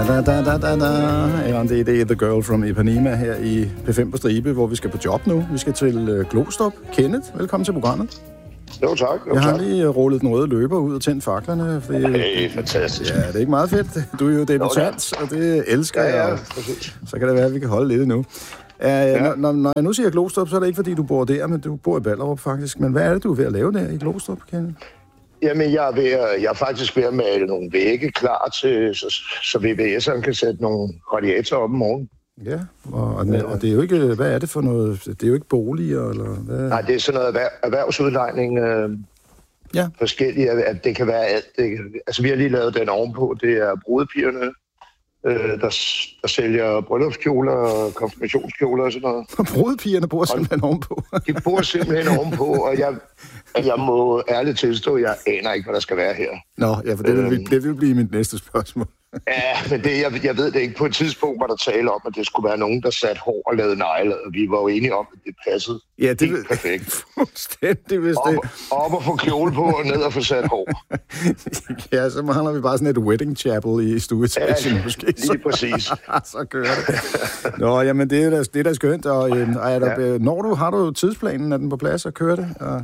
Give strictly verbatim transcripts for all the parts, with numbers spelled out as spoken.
Da, da, da, da, da. Eller det er det The Girl from Ipanema her i P fem på Stribe, hvor vi skal på job nu. Vi skal til uh, Glostrup. Kenneth, velkommen til programmet. Jo tak. Jo, jeg har tak. lige rullet den røde løber ud og tændt faklerne. Fordi, hey, fantastisk. Ja, det er ikke meget fedt. Du er jo debutant, og det elsker ja, ja, jeg. Så kan det være, at vi kan holde lidt nu. Uh, ja. når, når jeg nu siger Glostrup, så er det ikke, fordi du bor der, men du bor i Ballerup faktisk. Men hvad er det, du er ved at lave der i Glostrup, Kenneth? Jamen, jeg er, ved at, jeg er faktisk ved at male nogle vægge klar til, så, så V V S'eren kan sætte nogle radiatorer op om morgenen. Ja, og, og, og det er jo ikke, hvad er det for noget? Det er jo ikke boliger, eller hvad? Nej, det er sådan noget erhverv, erhvervsudlejning. Øh, ja. Forskellige, at det kan være alt. Det, altså, vi har lige lavet den ovenpå. Det er brudepigerne, øh, der, der sælger bryllupskjoler og konfirmationskjoler og sådan noget. Brudepigerne bor simpelthen ovenpå? De bor simpelthen ovenpå, og jeg... Jeg må ærligt tilstå, at jeg aner ikke, hvad der skal være her. Nå, ja, for det vil, øhm, det vil blive mit næste spørgsmål. Ja, men det, jeg, jeg ved det ikke. På et tidspunkt var der tale om, at det skulle være nogen, der satte hår og lavede negle, og vi var jo enige om, at det passede. Ja, det helt ved, perfekt. Fuldstændig, hvis det... Op, op og få kjole på, og ned og få sat hår. Ja, så mangler vi bare sådan et wedding chapel i stueetagen, ja, måske. Lige præcis. Så kører det. Nå, jamen, det er da, det er da skønt, og øh, er der, ja. når du, har du tidsplanen, er den på plads, og kører det? Og...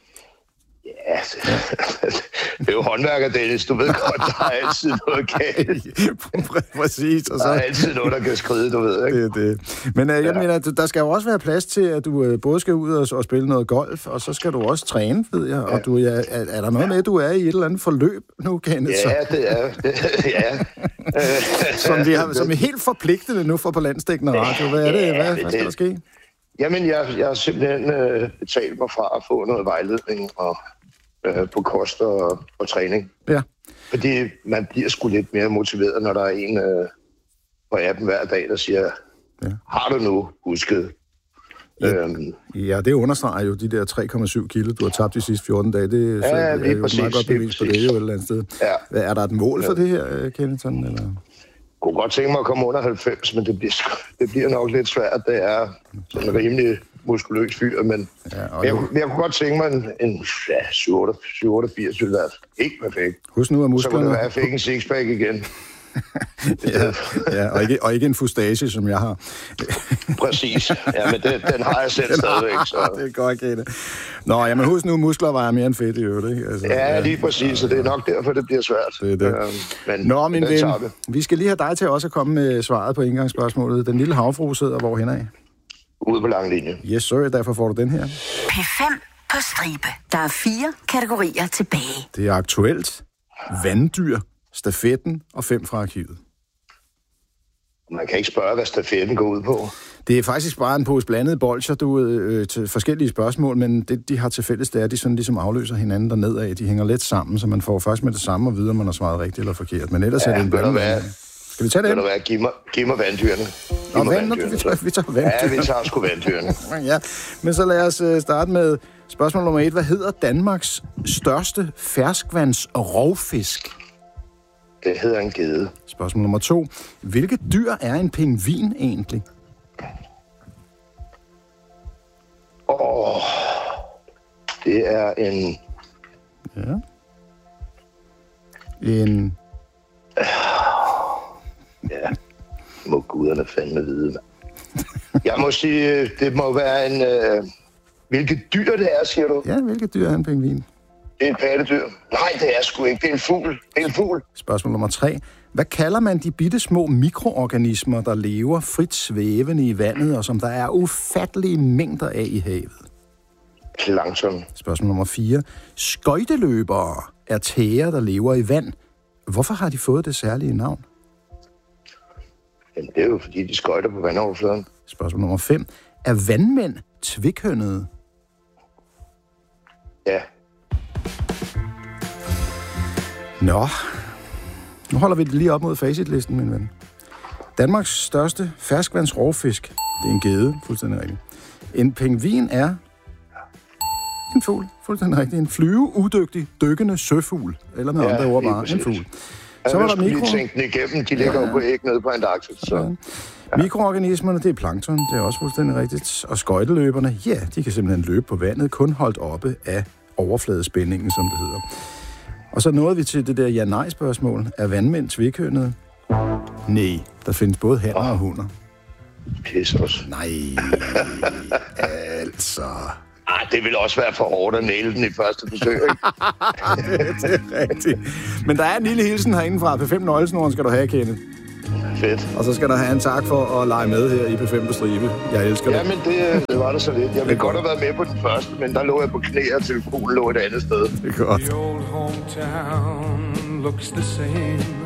Ja, det er jo håndværker, Dennis. Du ved godt, der er altid noget galt. Præcis. Og så... Der er altid noget, der kan skride, du ved, ikke? Det, det. Men øh, jeg ja. mener, der skal jo også være plads til, at du øh, både skal ud og, og spille noget golf, og så skal du også træne, ved jeg. Og du, ja, er, er der noget med, at du er i et eller andet forløb nu, Kenneth? Ja, det er. Det, ja. som, vi har, som er helt forpligtende nu for på Landsdækkende Radio. Hvad er det? Ja, hvad, det, hvad skal der ske? Jamen, jeg, jeg har simpelthen øh, betalt mig fra at få noget vejledning og øh, på kost og, og træning. Ja. Fordi man bliver sgu lidt mere motiveret, når der er en øh, på appen hver dag, der siger, ja. Har du nu husket? Ja, øhm, ja, det understreger jo de der tre komma syv kilo, du har tabt de sidste fjorten dage. Det ja, er jo præcis, et meget godt bevis på det jo et eller andet sted. Ja. Er der et mål for ja. det her, Kenneth? Eller? Jeg kunne godt tænke mig at komme under halvfems, men det bliver, det bliver nok lidt svært. Det er sådan en rimelig muskuløs fyr, men ja, jeg, jeg, jeg kunne godt tænke mig en, en ja, syv otteogfirs ville være helt perfekt. Husk nu, at musklerne... Så kunne det være, at jeg fik en sixpack igen. ja, ja og, ikke, og ikke en fustache, som jeg har. Præcis. Ja, men den, den har jeg selv den stadigvæk. Så. Det er godt, Kenneth. Nå, jamen husk nu, muskler vejer mere end fedt i øvrigt, ikke? Altså, ja, lige præcis, så det er nok derfor, det bliver svært. Det er det. Øh, men, Nå, min ven, vi skal lige have dig til også at komme med svaret på indgangsspørgsmålet. Den lille havfru sidder hvorhen af? Ude på lang linje. Yes, sir. Derfor får du den her. P fem på stribe. Der er fire kategorier tilbage. Det er aktuelt, vanddyr, stafetten og fem fra arkivet. Man kan ikke spørge, hvad stafetten går ud på. Det er faktisk bare en pose blandede bolcher, du øh, til forskellige spørgsmål, men det, de har til fælles, det er, at de sådan ligesom afløser hinanden dernedad. De hænger let sammen, så man får først med det samme og videre, om man har svaret rigtigt eller forkert. Men ellers ja, er det en blanding. Skal vi tage det? Vil du være, giv mig, giv mig vanddyrene. Nå, vand, vanddyrene. Vi tager, vi tager vanddyrene. Ja, vi tager sgu vanddyrene. Ja, men så lad os starte med spørgsmål nummer et. Hvad hedder Danmarks største ferskvands- og rovfisk? Det hedder en gede. Spørgsmål nummer to. Hvilket dyr er en pingvin egentlig? Åh, oh, det er en... Ja. En... Ja, må guderne fandme vide, mand. Jeg må sige, det må være en... Øh... Hvilket dyr det er, siger du? Ja, hvilket dyr er en pingvin? Det er et pattedyr. Nej, det er sgu ikke. Det er en fugl. Det er en fugl. Spørgsmål nummer tre. Hvad kalder man de bitte små mikroorganismer, der lever frit svævende i vandet, og som der er ufattelige mængder af i havet? Plankton. Spørgsmål nummer fire. Skøjteløbere er tæger, der lever i vand. Hvorfor har de fået det særlige navn? Jamen, det er jo, fordi de skøjter på vandoverfladen. Spørgsmål nummer fem. Er vandmænd tvikhønnede? Ja. Nå, nu holder vi det lige op mod facitlisten, min ven. Danmarks største ferskvandsrovfisk, det er en gede, fuldstændig rigtigt. En pingvin er en fugl, fuldstændig rigtigt. En flyveudygtig, dykkende søfugl, eller med ja, andre ord bare en fugl. Så var der mikro... Jeg tænke den igennem, de ligger ja. jo på æg nede på Antarktis. Så. Ja. Ja. Mikroorganismerne, det er plankton, det er også fuldstændig rigtigt. Og skøjteløberne, ja, de kan simpelthen løbe på vandet, kun holdt oppe af overfladespændingen, som det hedder. Og så nåede vi til det der ja-nej-spørgsmål. Er vandmænd tvikhønnede? Nej, der findes både hanner oh. og hunder. Pis også. Nej, altså... Ah, det vil også være for hårdt at næle den i første forsøg, ikke? det, det er rigtigt. Men der er en lille hilsen herinde fra P fem Nøglesnoren, skal du have, Kenneth. Fedt. Og så skal der have en tak for at lege med her i P fem på stribe. Jeg elsker det. Jamen, det, det var der så lidt. Jeg ville godt have været med på den første, men der lå jeg på knæ, og telefonen lå et andet sted. Det er godt. The old hometown looks the same.